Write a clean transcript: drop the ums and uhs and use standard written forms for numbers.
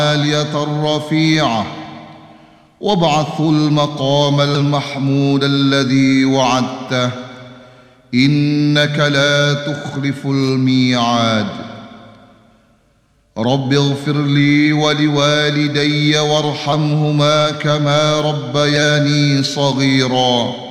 العالية الرفيعة وابعثه المقام المحمود الذي وعدته إنك لا تخلف الميعاد. رب اغفر لي ولوالدي وارحمهما كما ربياني صغيرا.